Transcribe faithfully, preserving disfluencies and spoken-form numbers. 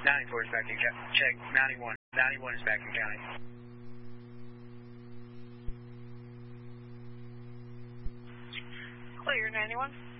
ninety-four is back in county. Check, ninety-one. ninety-one is back in county. Clear, ninety-one.